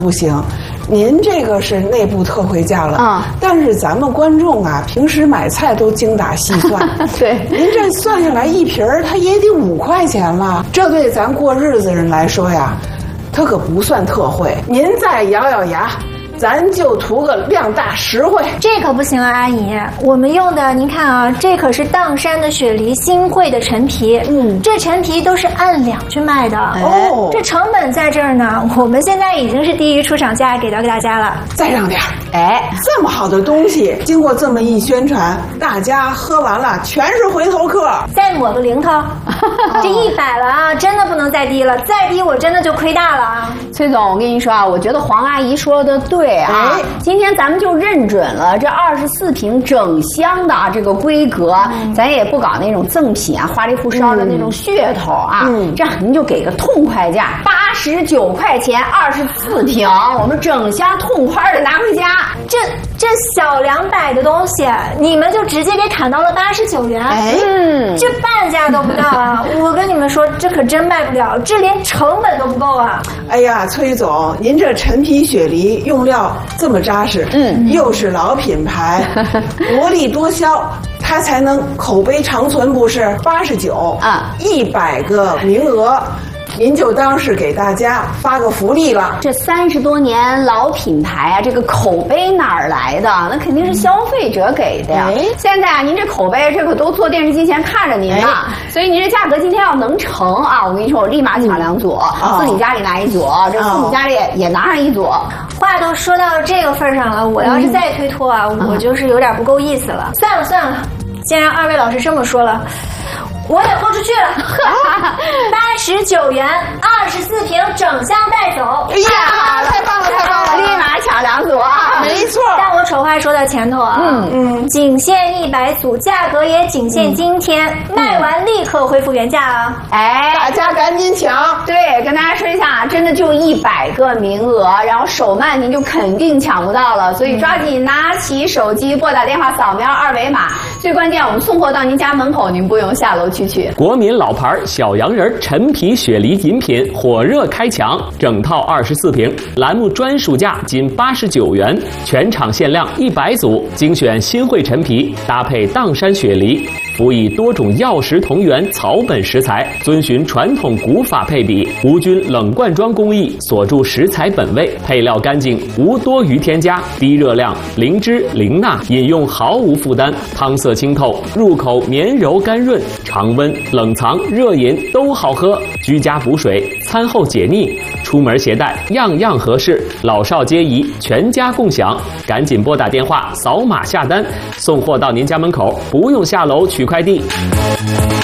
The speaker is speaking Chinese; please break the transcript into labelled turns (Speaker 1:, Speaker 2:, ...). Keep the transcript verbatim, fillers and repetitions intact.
Speaker 1: 不行，您这个是内部特惠价了啊、嗯。但是咱们观众啊，平时买菜都精打细算，
Speaker 2: 对，
Speaker 1: 您这算下来一瓶儿，它也得五块钱了。这对咱过日子人来说呀，它可不算特惠。您再咬咬牙。咱就图个量大实惠，
Speaker 3: 这可不行啊，阿姨，我们用的您看啊，这可是砀山的雪梨新汇的陈皮，嗯，这陈皮都是按两去卖的哦，这成本在这儿呢，我们现在已经是低于出厂价给到给大家了，
Speaker 1: 再让点儿，哎，这么好的东西，经过这么一宣传，大家喝完了全是回头客，
Speaker 3: 再抹个零头，这一百了啊，真的不能再低了，再低我真的就亏大了啊。
Speaker 2: 崔总，我跟你说啊，我觉得黄阿姨说的对。啊，今天咱们就认准了这二十四瓶整箱的啊这个规格，嗯、咱也不搞那种赠品啊、花里胡哨的那种噱头啊。嗯，这样您就给个痛快价，八十九块钱二十四瓶，我们整箱痛快的拿回家。
Speaker 3: 这这小两百的东西，你们就直接给砍到了八十九元。哎，嗯，这半价都不到啊！我跟你们说，这可真卖不了，这连成本都不够啊！
Speaker 1: 哎呀，崔总，您这陈皮雪梨用料这么扎实，嗯，又是老品牌，薄利多销，它才能口碑长存，不是？八十九啊，一百个名额。您就当是给大家发个福利了。
Speaker 2: 这三十多年老品牌啊，这个口碑哪儿来的？那肯定是消费者给的呀。哎、现在啊，您这口碑，这可都坐电视机前看着您呢。哎、所以您这价格今天要能成啊，我跟你说，我立马抢两组，嗯、自己家里拿一组，哦、这父母家里也也拿上一组。
Speaker 3: 话都说到这个份上了，我要是再推脱啊，嗯、我就是有点不够意思了。算了算了，既然二位老师这么说了。我也豁出去了，八十九元，二十四瓶，整箱带走。
Speaker 1: 哎呀，太棒了，太棒了！
Speaker 2: 立马抢两组啊！
Speaker 1: 没错。
Speaker 3: 但我丑话说在前头啊，嗯嗯，仅限一百组，价格也仅限今天，嗯、卖完立刻恢复原价啊！
Speaker 2: 哎，
Speaker 1: 大家赶紧抢！
Speaker 2: 对，跟大家说一下，真的就一百个名额，然后手慢您就肯定抢不到了，所以抓紧拿起手机，拨打电话，扫描二维码。最关键，我们送货到您家门口，您不用下楼去取。
Speaker 4: 国民老牌小洋人陈皮雪梨饮品火热开抢，整套二十四瓶，栏目专属价仅八十九元，全场限量一百组，精选新汇陈皮，搭配砀山雪梨，辅以多种药食同源草本食材，遵循传统古法配比，无菌冷灌装工艺，锁住食材本味，配料干净，无多余添加，低热量，零脂零钠，饮用毫无负担，汤色清透，入口绵柔甘润，常温冷藏热饮都好喝，居家补水，餐后解腻，出门携带样样合适，老少皆宜，全家共享。赶紧拨打电话，扫码下单，送货到您家门口，不用下楼取快递。